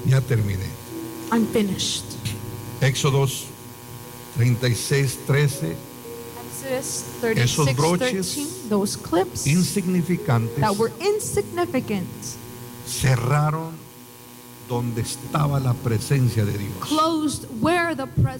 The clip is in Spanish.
Ya terminé. I'm finished. Éxodos 36:13. Exodus Esos 36, broches 13, those clips Insignificantes that were insignificant cerraron donde estaba la presencia de Dios. closed where the presence